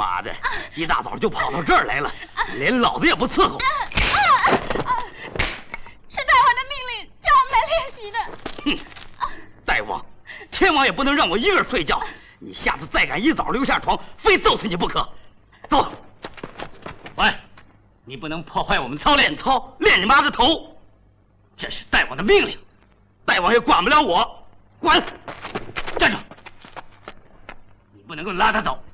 妈的，一大早就跑到这儿来了，连老子也不伺候。 是大王的命令叫我们来练习的。 哼，大王，天王也不能让我一个人睡觉。你下次再敢一早溜下床，非揍死你不可。走。喂，你不能破坏我们操练操，练你妈个头！这是大王的命令，大王也管不了我。滚！站住！你不能够拉他走。